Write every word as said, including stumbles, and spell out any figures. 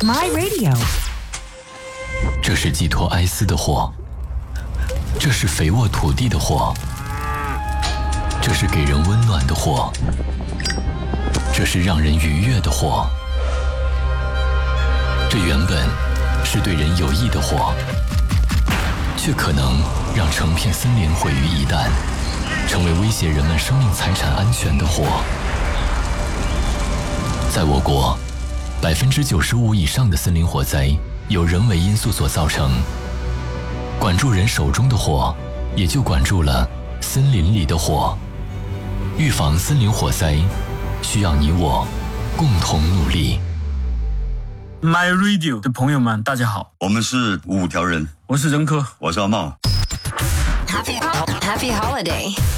My Radio， 这是寄托哀思的火，这是肥沃土地的火，这是给人温暖的火，这是让人愉悦的火。这原本是对人有益的火，却可能让成片森林毁于一旦，成为威胁人们生命财产安全的火。在我国，百分之九十五以上的森林火灾由人为因素所造成。管住人手中的火，也就管住了森林里的火。预防森林火灾，需要你我共同努力。 My Radio 的朋友们，大家好， 我们是五条人， 我是任科， 我是阿茂。 Happy Happy Holiday。